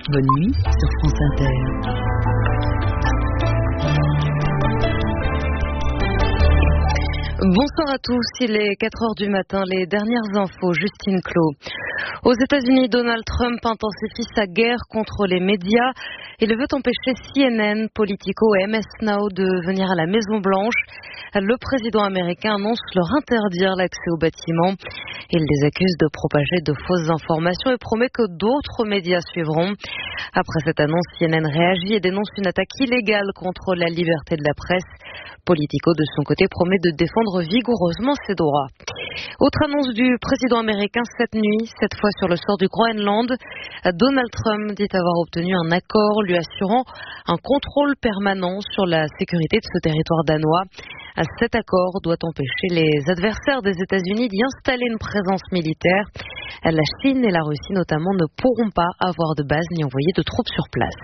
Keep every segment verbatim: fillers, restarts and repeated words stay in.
Bonne nuit sur France Inter. Bonsoir à tous, il est quatre heures du matin, les dernières infos, Justine Clos. Aux États-Unis, Donald Trump intensifie sa guerre contre les médias. Il veut empêcher C N N, Politico et M S Now de venir à la Maison-Blanche. Le président américain annonce leur interdire l'accès au bâtiment. Il les accuse de propager de fausses informations et promet que d'autres médias suivront. Après cette annonce, C N N réagit et dénonce une attaque illégale contre la liberté de la presse. Politico, de son côté, promet de défendre vigoureusement ses droits. Autre annonce du président américain cette nuit, cette fois sur le sort du Groenland. Donald Trump dit avoir obtenu un accord lui assurant un contrôle permanent sur la sécurité de ce territoire danois. Cet accord doit empêcher les adversaires des États-Unis d'y installer une présence militaire. La Chine et la Russie notamment ne pourront pas avoir de base ni envoyer de troupes sur place.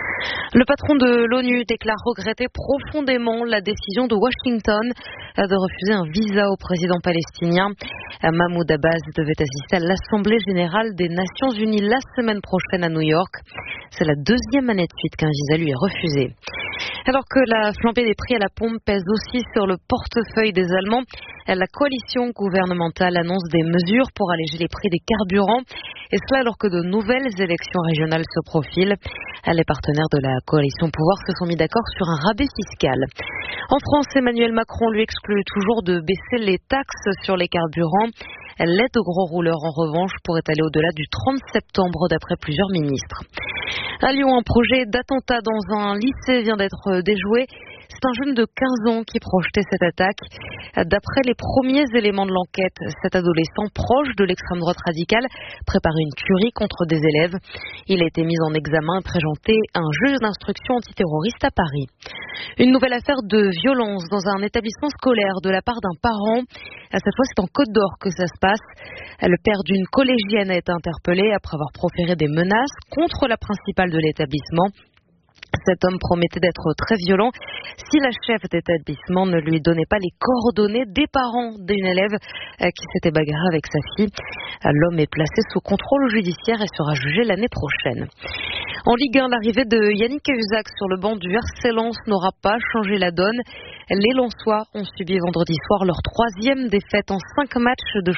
Le patron de l'ONU déclare regretter profondément la décision de Washington de refuser un visa au président palestinien. Mahmoud Abbas devait assister à l'Assemblée générale des Nations unies la semaine prochaine à New York. C'est la deuxième année de suite qu'un visa lui est refusé. Alors que la flambée des prix à la pompe pèse aussi sur le portefeuille des Allemands, la coalition gouvernementale annonce des mesures pour alléger les prix des carburants, et cela alors que de nouvelles élections régionales se profilent. Les partenaires de la coalition pouvoir se sont mis d'accord sur un rabais fiscal. En France, Emmanuel Macron lui exclut toujours de baisser les taxes sur les carburants. L'aide aux gros rouleurs, en revanche, pourrait aller au-delà du trente septembre, d'après plusieurs ministres. À Lyon, un projet d'attentat dans un lycée vient d'être déjoué. C'est un jeune de quinze ans qui projetait cette attaque. D'après les premiers éléments de l'enquête, cet adolescent proche de l'extrême droite radicale préparait une tuerie contre des élèves. Il a été mis en examen et présenté à un juge d'instruction antiterroriste à Paris. Une nouvelle affaire de violence dans un établissement scolaire de la part d'un parent. Cette fois, c'est en Côte d'Or que ça se passe. Le père d'une collégienne a été interpellé après avoir proféré des menaces contre la principale de l'établissement. Cet homme promettait d'être très violent si la chef d'établissement ne lui donnait pas les coordonnées des parents d'une élève qui s'était bagarrée avec sa fille. L'homme est placé sous contrôle judiciaire et sera jugé l'année prochaine. En Ligue un, l'arrivée de Yannick Cahuzac sur le banc du R C Lens n'aura pas changé la donne. Les Lensois ont subi vendredi soir leur troisième défaite en cinq matchs de